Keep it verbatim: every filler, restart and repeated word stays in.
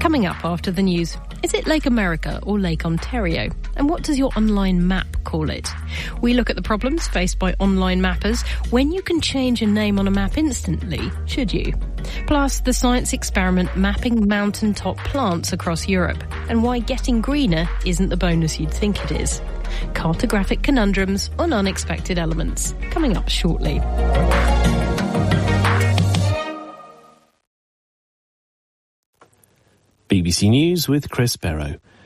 Coming up after the news, is it Lake America or Lake Ontario? And what does your online map call it? We look at the problems faced by online mappers when you can change a name on a map instantly, should you? Plus, the science experiment mapping mountaintop plants across Europe and why getting greener isn't the bonus you'd think it is. Cartographic conundrums on unexpected elements. Coming up shortly. B B C News with Chris Barrow.